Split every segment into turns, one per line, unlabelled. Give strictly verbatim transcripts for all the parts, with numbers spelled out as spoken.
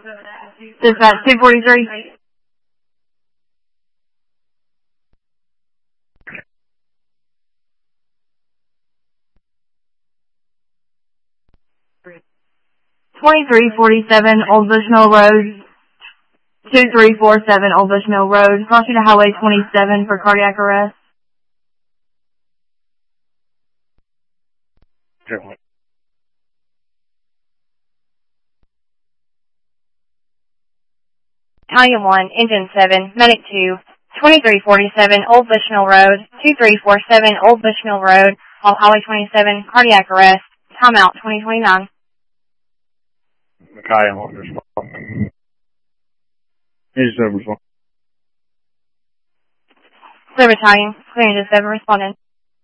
Dispatch two forty-three. twenty-three forty-seven Old Bushnell Road. two three four seven Old Bushnell Road. Crossing to Highway twenty-seven for cardiac arrest.
Sure.
Battalion one, Engine seven, Medic two, twenty-three forty-seven Old Bushnell Road, two three four seven Old Bushnell Road, off Highway twenty-seven, cardiac arrest, timeout twenty twenty-nine.
Mackay, I'm on respond. He's over respond.
Clear Battalion, clear Engine seven, responding.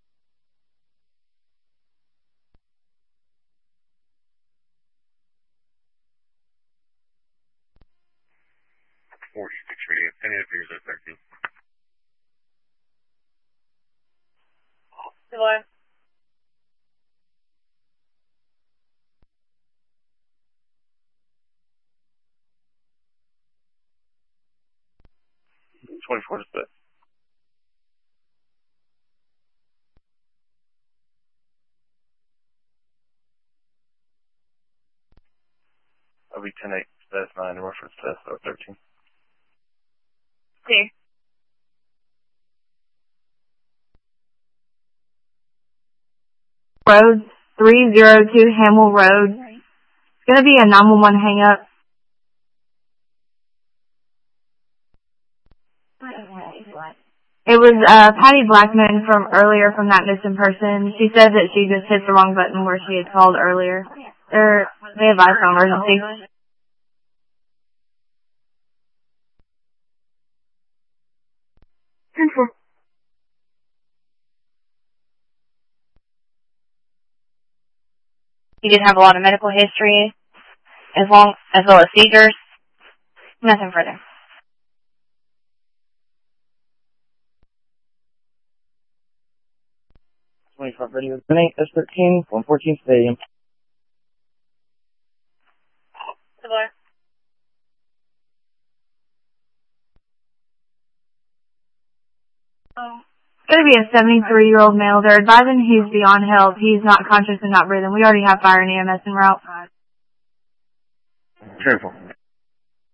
forty-six radio, any of yours at thirteen.
Hello.
twenty-four to split. That'll be ten eight, that's nine, reference test, so thirteen.
Clear.
Road, three oh two Hamill Road. It's going to be a nine one one hang-up. It was uh, Patty Blackman from earlier from that missing person. She said that she just hit the wrong button where she had called earlier. They're, they advised on emergency.
He did have a lot of medical history, as long as well as seizures. Nothing further.
twenty-five radio, ten eight, S thirteen, one fourteen Stadium.
Hello.
Oh. It's going to be a seventy-three-year-old male. They're advising he's beyond help. He's not conscious and not breathing. We already have fire and E M S en route.
Careful.